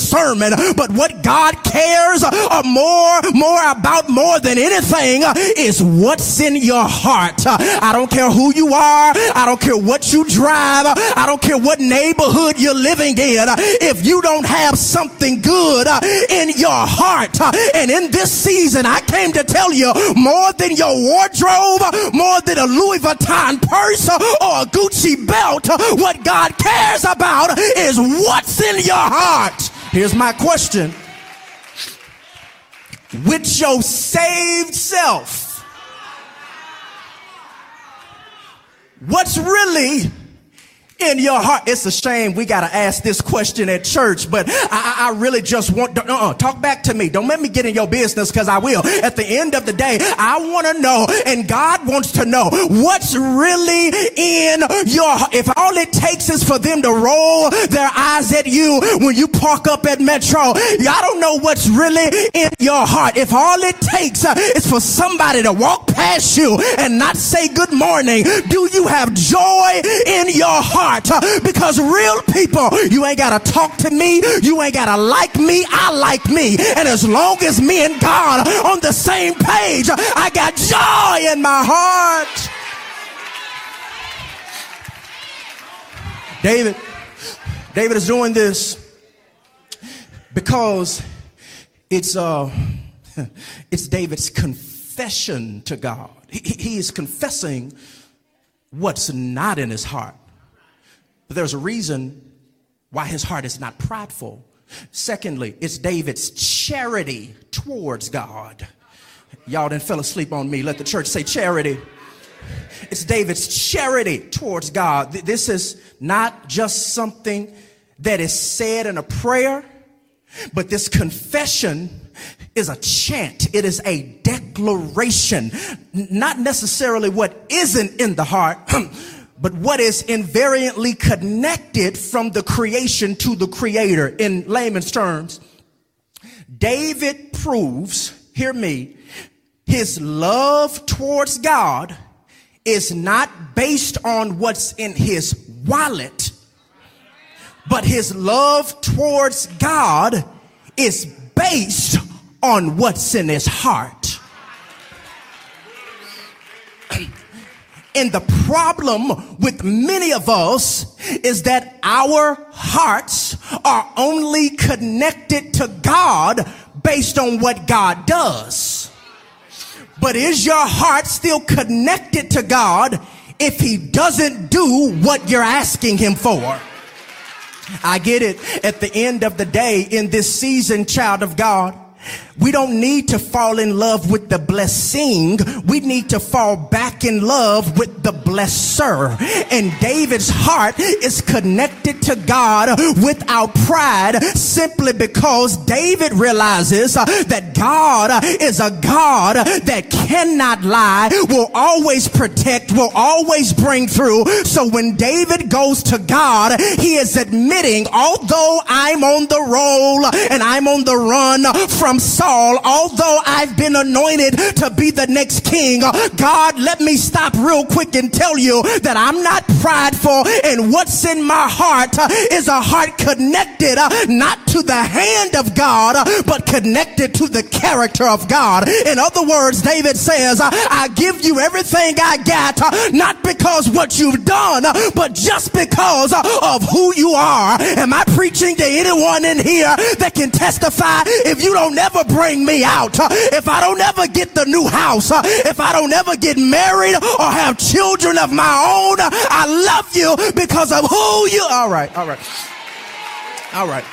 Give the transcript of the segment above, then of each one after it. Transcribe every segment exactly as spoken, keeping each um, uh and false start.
sermon, but what God cares uh, more, more about more than anything uh, is what's in your heart. Uh, I don't care who you are. I don't care what you drive. Uh, I don't care what neighborhood you're living in. Uh, if you don't have something good uh, in your heart, uh, and in this season, I came to tell you, more than your wardrobe, uh, more than a Louis Vuitton purse uh, or a Gucci belt, uh, what God cares about is what's in your heart. Here's my question. With your saved self, what's really in your heart? It's a shame we got to ask this question at church, but I, I really just want to uh-uh, talk back to me. Don't let me get in your business, because I will. At the end of the day, I want to know, and God wants to know, what's really in your heart. If all it takes is for them to roll their eyes at you when you park up at Metro, I don't know what's really in your heart. If all it takes uh, is for somebody to walk past you and not say good morning, do you have joy in your heart? Uh, because real people, you ain't got to talk to me. You ain't got to like me. I like me. And as long as me and God are on the same page, I got joy in my heart. David, David is doing this because it's uh, it's David's confession to God. He, he is confessing what's not in his heart. But there's a reason why his heart is not prideful. Secondly, it's David's charity towards God. Y'all done fell asleep on me. Let the church say charity. It's David's charity towards God. This is not just something that is said in a prayer, but this confession is a chant. It is a declaration. Not necessarily what isn't in the heart, but what is invariantly connected from the creation to the creator. In layman's terms, David proves, hear me, his love towards God is not based on what's in his wallet, but his love towards God is based on what's in his heart. And the problem with many of us is that our hearts are only connected to God based on what God does. But is your heart still connected to God if he doesn't do what you're asking him for? I get it. At the end of the day, in this season, child of God, we don't need to fall in love with the blessing. We need to fall back in love with the blesser. And David's heart is connected to God without pride, simply because David realizes uh, that God uh, is a God that cannot lie, will always protect, will always bring through. So when David goes to God, he is admitting, although I'm on the roll and I'm on the run from Saul, although I've been anointed to be the next king, God, let me stop real quick and tell you that I'm not prideful, and what's in my heart is a heart connected not to the hand of God, but connected to the character of God. In other words, David says, I give you everything I got, not because what you've done, but just because of who you are. Am I preaching to anyone in here that can testify? If you don't ever bring me out, uh, if I don't ever get the new house, uh, if I don't ever get married or have children of my own, uh, I love you because of who you are. All right, all right, all right.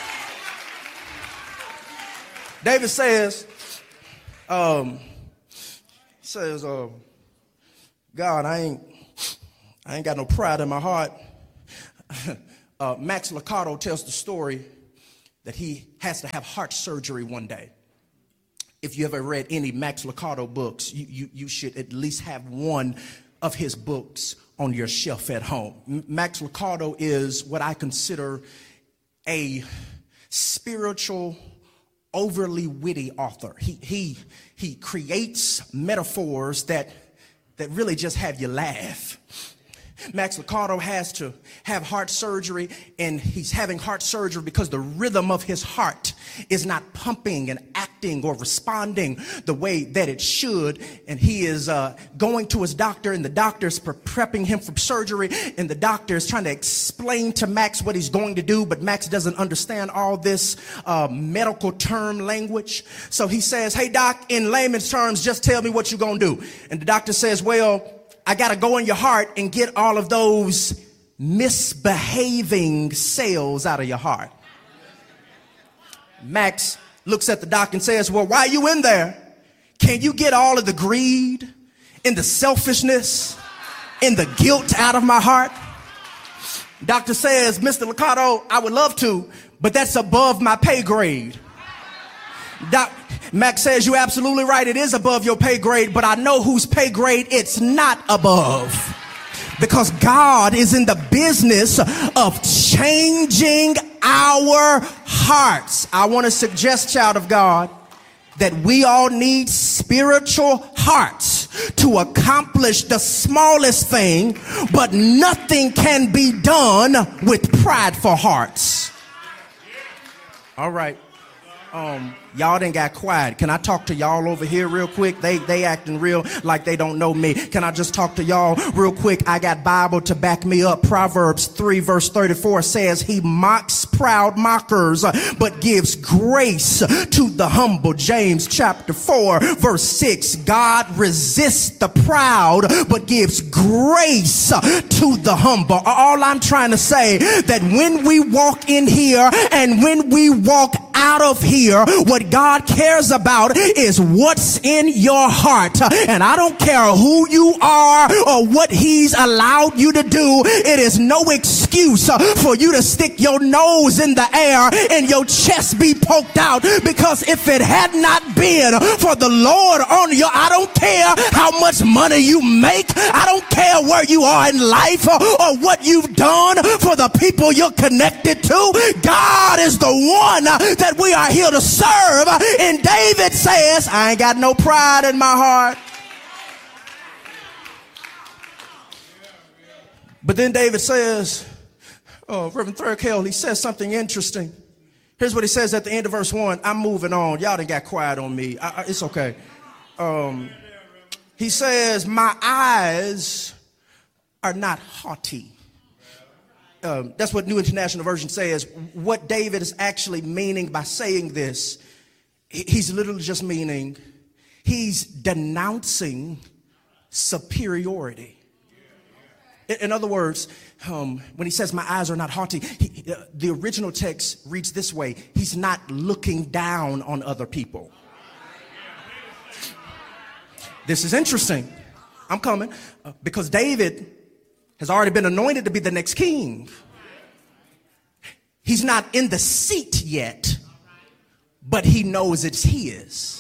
David says, um, says, uh, God, I ain't, I ain't got no pride in my heart. uh, Max Lucado tells the story that he has to have heart surgery one day. If you ever read any Max Lucado books, you, you, you should at least have one of his books on your shelf at home. Max Lucado is what I consider a spiritual, overly witty author. He, he, he creates metaphors that, that really just have you laugh. Max Lucado has to have heart surgery, and he's having heart surgery because the rhythm of his heart is not pumping and acting or responding the way that it should. And he is uh, going to his doctor, and the doctor's pre- prepping him for surgery, and the doctor is trying to explain to Max what he's going to do, but Max doesn't understand all this uh, medical term language. So he says, "Hey, doc, in layman's terms, just tell me what you're going to do." And the doctor says, "Well, I got to go in your heart and get all of those misbehaving cells out of your heart." Max looks at the doc and says, "Well, while you in there, can you get all of the greed and the selfishness and the guilt out of my heart?" Doctor says, "Mister Lucado, I would love to, but that's above my pay grade." Doc, Max says, "You're absolutely right. It is above your pay grade, but I know whose pay grade it's not above. Because God is in the business of changing our hearts." I want to suggest, child of God, that we all need spiritual hearts to accomplish the smallest thing, but nothing can be done with prideful hearts. All right. Um, y'all done got quiet. Can I talk to y'all over here real quick? They they acting real like they don't know me. Can I just talk to y'all real quick? I got Bible to back me up. Proverbs three verse thirty-four says, "He mocks proud mockers, but gives grace to the humble." James chapter four verse six, "God resists the proud, but gives grace to the humble." All I'm trying to say, that when we walk in here and when we walk out of here, what God cares about is what's in your heart. And I don't care who you are or what he's allowed you to do. It is no excuse for you to stick your nose in the air and your chest be poked out, because if it had not been for the Lord on your, I don't care how much money you make, I don't care where you are in life or, or what you've done for the people you're connected to, God is the one that we are here to serve. And David says, "I ain't got no pride in my heart." But then David says, oh, Reverend Thurkel, he says something interesting. Here's what he says at the end of verse one. I'm moving on. Y'all done got quiet on me. I, I, it's okay. Um, he says, "My eyes are not haughty." Um, that's what New International Version says. What David is actually meaning by saying this, he's literally just meaning he's denouncing superiority. In other words, um, when he says my eyes are not haughty, he, uh, the original text reads this way. He's not looking down on other people. This is interesting. I'm coming uh, because David has already been anointed to be the next king. He's not in the seat yet, but he knows it's his.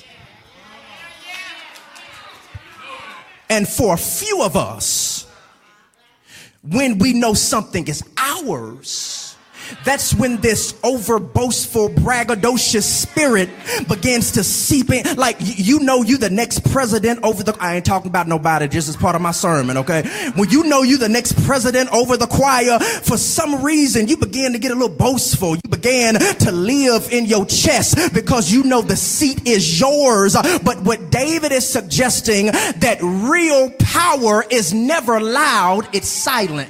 And for a few of us, when we know something is ours, that's when this over boastful, braggadocious spirit begins to seep in. Like, you know, you the next president over the, I ain't talking about nobody, just as part of my sermon, okay? When you know you the next president over the choir, for some reason, you begin to get a little boastful. You began to live in your chest because you know the seat is yours. But what David is suggesting, that real power is never loud, it's silent.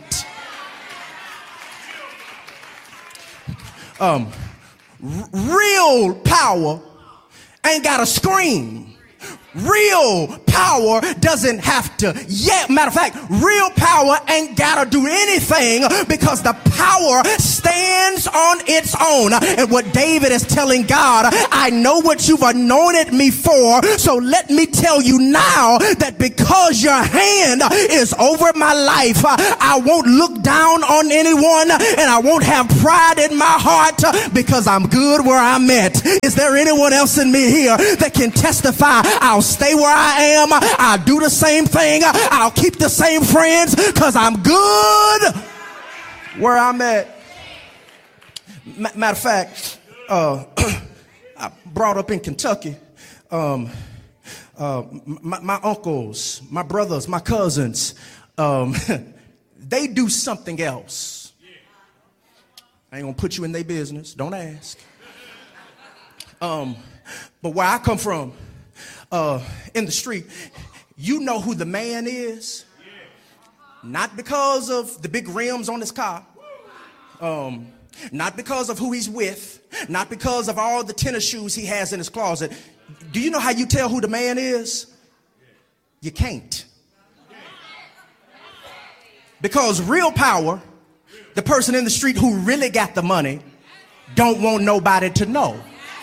Um, r- real power ain't got to scream. Real power doesn't have to yell. Matter of fact, real power ain't got to do anything because the power stands on its own. And what David is telling God, I know what you've anointed me for, so let me tell you now that because your hand is over my life, I won't look down on anyone and I won't have pride in my heart because I'm good where I'm at. Is there anyone else in me here that can testify? I'll stay where I am. I'll do the same thing. I'll keep the same friends because I'm good where I'm at. Matter of fact, uh, I brought up in Kentucky, um, uh, my, my uncles, my brothers, my cousins, um, they do something else. I ain't gonna put you in their business. Don't ask. Um, but where I come from, uh, in the street, you know who the man is. Not because of the big rims on his car. Um, not because of who he's with. Not because of all the tennis shoes he has in his closet. Do you know how you tell who the man is? You can't. Because real power, the person in the street who really got the money, don't want nobody to know.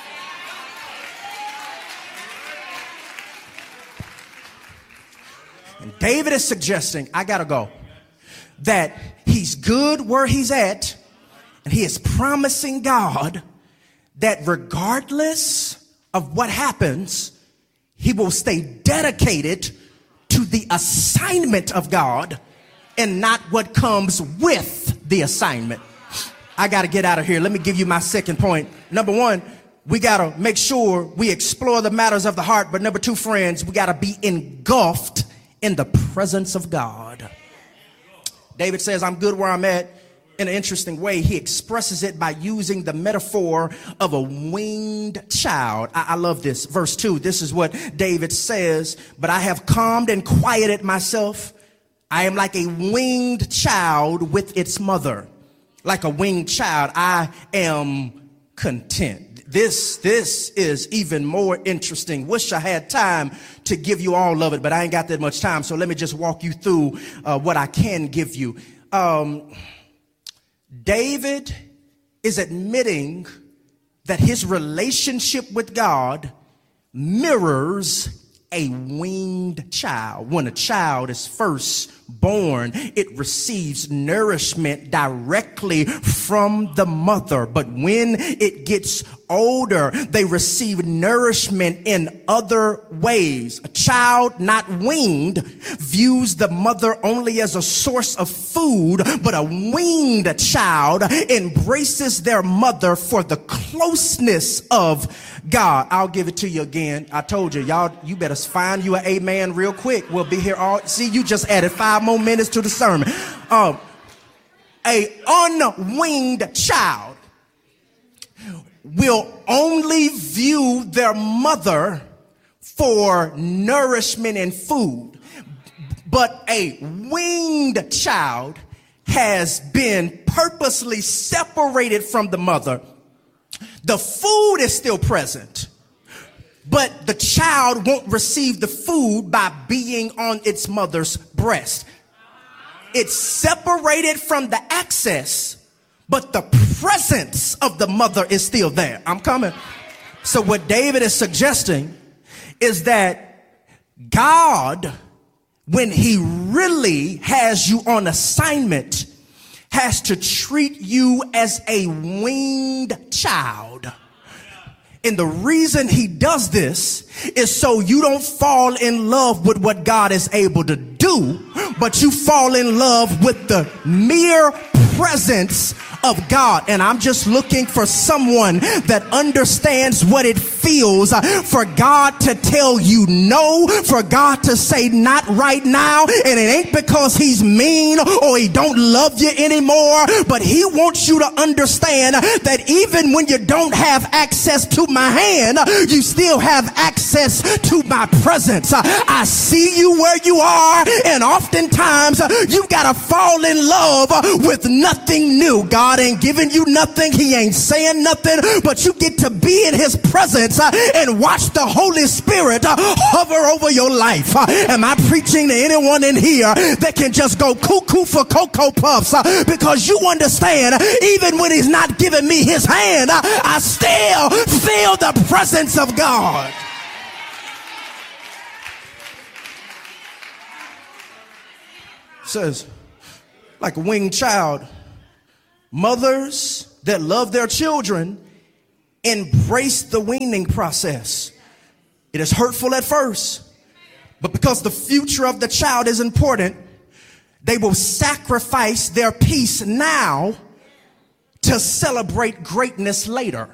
And David is suggesting, I gotta go, that he's good where he's at, and he is promising God that regardless of what happens, he will stay dedicated to the assignment of God and not what comes with the assignment. I got to get out of here. Let me give you my second point. Number one, we got to make sure we explore the matters of the heart. But number two, friends, we got to be engulfed in the presence of God. David says, I'm good where I'm at. In an interesting way, he expresses it by using the metaphor of a winged child. I, I love this. Verse two, this is what David says, but I have calmed and quieted myself. I am like a winged child with its mother. Like a winged child, I am content. This, this is even more interesting. Wish I had time to give you all of it, but I ain't got that much time. So let me just walk you through uh, what I can give you. Um, David is admitting that his relationship with God mirrors a winged child. When a child is first born, it receives nourishment directly from the mother. But when it gets older, they receive nourishment in other ways. A child not winged views the mother only as a source of food, but a winged child embraces their mother for the closeness of God. I'll give it to you again. I told you, y'all, you better find you an amen real quick. We'll be here all, see, you just added five more minutes to the sermon. Um, a unwinged child will only view their mother for nourishment and food. But a winged child has been purposely separated from the mother. The food is still present, but the child won't receive the food by being on its mother's breast. It's separated from the access, but the presence of the mother is still there. I'm coming. So what David is suggesting is that God, when he really has you on assignment, has to treat you as a winged child. And the reason he does this is so you don't fall in love with what God is able to do, but you fall in love with the mere presence of God. And I'm just looking for someone that understands what it feels for God to tell you no, for God to say not right now. And it ain't because he's mean or he don't love you anymore, but he wants you to understand that even when you don't have access to my hand, you still have access to my presence. I see you where you are, and oftentimes you gotta fall in love with nothing new. God ain't giving you nothing. He ain't saying nothing, but you get to be in his presence uh, and watch the Holy Spirit uh, hover over your life. Uh, am I preaching to anyone in here that can just go cuckoo for Cocoa Puffs? Uh, because you understand, even when he's not giving me his hand, uh, I still feel the presence of God. Says, like a winged child, mothers that love their children embrace the weaning process. It is hurtful at first, but because the future of the child is important, they will sacrifice their peace now to celebrate greatness later.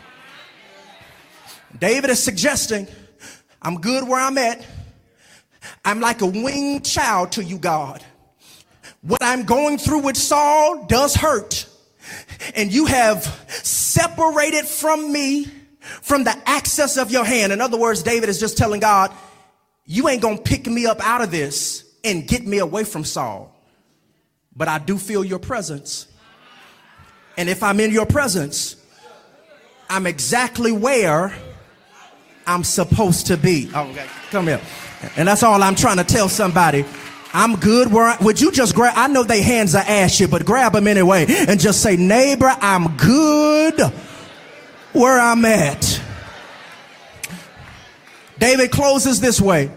David is suggesting, I'm good where I'm at. I'm like a winged child to you, God. what I'm going through with Saul does hurt. And you have separated from me from the access of your hand. In other words, David is just telling God, you ain't going to pick me up out of this and get me away from Saul. But I do feel your presence. And if I'm in your presence, I'm exactly where I'm supposed to be. Oh, okay. Come here. And that's all I'm trying to tell somebody. I'm good where I, would you just grab, I know they hands are ashy, but grab them anyway and just say, neighbor, I'm good where I'm at. David closes this way.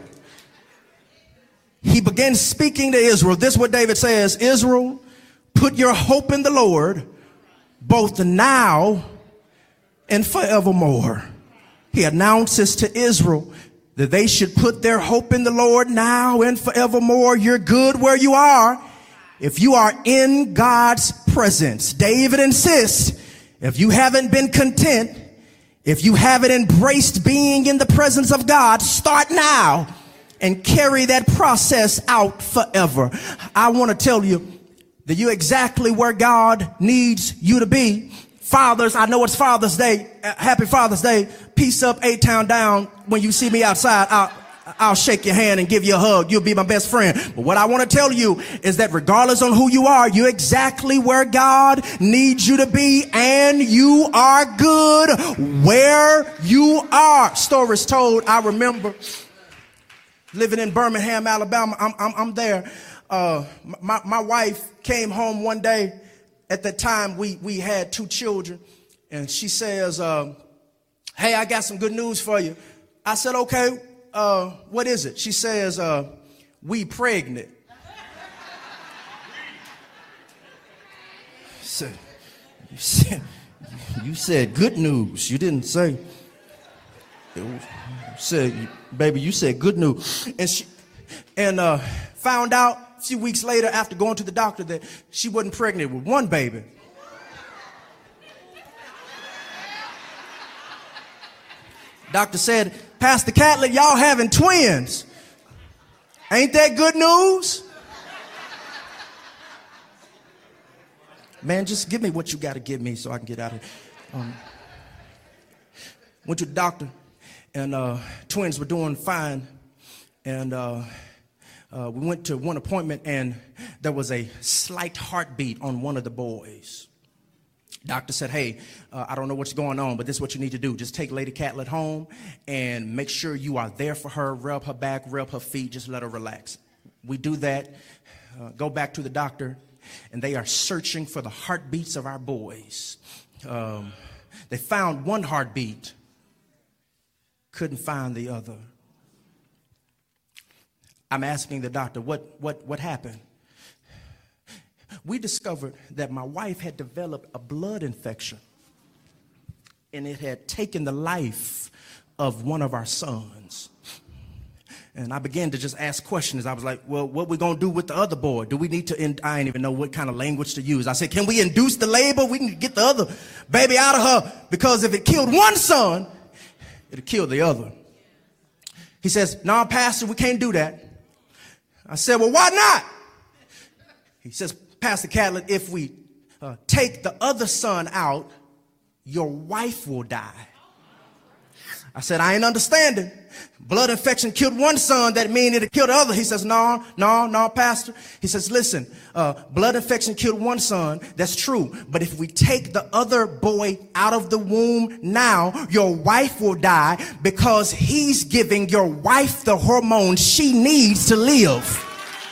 He begins speaking to Israel. This is what David says, Israel, put your hope in the Lord, both now and forevermore. He announces to Israel that they should put their hope in the Lord now and forevermore. You're good where you are if you are in God's presence. David insists, if you haven't been content, if you haven't embraced being in the presence of God, start now and carry that process out forever. I want to tell you that you're exactly where God needs you to be. Fathers, I know it's Father's Day. Happy Father's Day. Peace up, A-Town down. When you see me outside, I'll, I'll shake your hand and give you a hug. You'll be my best friend. But what I want to tell you is that regardless on who you are, you're exactly where God needs you to be, and you are good where you are. Stories told. I remember living in Birmingham, Alabama. I'm, I'm, I'm there. Uh, my, my wife came home one day. At that time, we, we had two children, and she says, uh, hey, I got some good news for you. I said, okay, uh, what is it? She says, uh, we pregnant. said, you said, you said good news. You didn't say, you said, baby, you said good news. And she, and uh, found out a few weeks later after going to the doctor that she wasn't pregnant with one baby. Doctor said, Pastor Catlett, y'all having twins. Ain't that good news? Man, just give me what you got to give me so I can get out of here. Um, went to the doctor, and uh, twins were doing fine. And uh, uh, we went to one appointment, and there was a slight heartbeat on one of the boys. Doctor said, hey, uh, I don't know what's going on, but this is what you need to do. Just take Lady Catlett home and make sure you are there for her. Rub her back, rub her feet, just let her relax. We do that, uh, go back to the doctor, and they are searching for the heartbeats of our boys. Um, they found one heartbeat, couldn't find the other. I'm asking the doctor, what, what, what happened? We discovered that my wife had developed a blood infection, and it had taken the life of one of our sons. And I began to just ask questions. I was like, well, what we going to do with the other boy? Do we need to, in- I didn't even know what kind of language to use. I said, can we induce the labor? We can get the other baby out of her, because if it killed one son, it'll kill the other. He says, no, Pastor, we can't do that. I said, well, why not? He says, Pastor Catlett, if we uh, take the other son out, your wife will die. I said, I ain't understanding. Blood infection killed one son, that mean it'll kill the other. He says, no, no, no, Pastor. He says, listen, uh, blood infection killed one son. That's true. But if we take the other boy out of the womb now, your wife will die, because he's giving your wife the hormones she needs to live.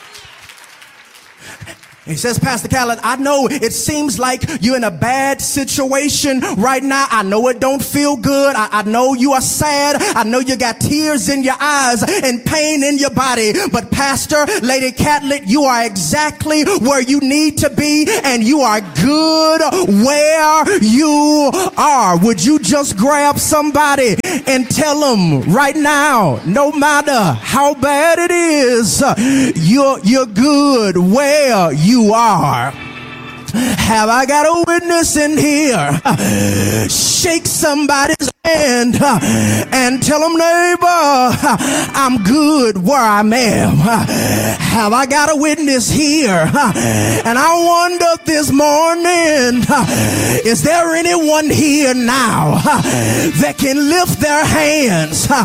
He says, Pastor Catlett, I know it seems like you're in a bad situation right now. I know it don't feel good. I, I know you are sad. I know you got tears in your eyes and pain in your body. But Pastor, Lady Catlett, you are exactly where you need to be, and you are good where you are. Would you just grab somebody and tell them right now, no matter how bad it is, you're, you're good where you You are. Have I got a witness in here? Shake somebody's hand and tell them, neighbor, I'm good where I'm at. Have I got a witness here? And I wonder this morning, is there anyone here now that can lift their hands